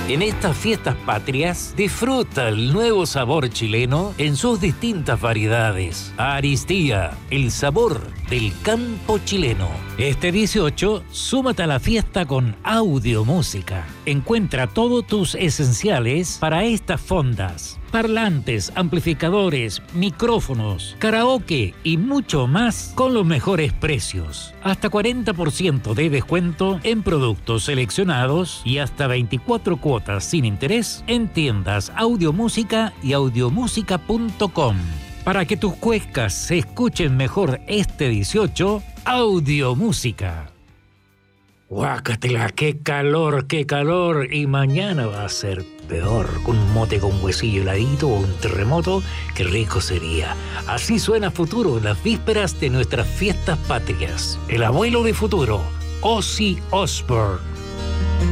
En estas fiestas patrias, disfruta el nuevo sabor chileno en sus distintas variedades. Aristía, el sabor del campo chileno. Este 18, súmate a la fiesta con Audiomúsica. Encuentra todos tus esenciales para estas fondas. Parlantes, amplificadores, micrófonos, karaoke y mucho más con los mejores precios. Hasta 40% de descuento en productos seleccionados y hasta 24 cuotas sin interés en tiendas Audiomúsica y audiomúsica.com. Para que tus cuescas se escuchen mejor este 18, Audiomúsica. Guácatela, qué calor, y mañana va a ser peor. Con un mote con huesillo heladito o un terremoto, qué rico sería. Así suena Futuro en las vísperas de nuestras fiestas patrias. El abuelo de Futuro, Ozzy Osbourne.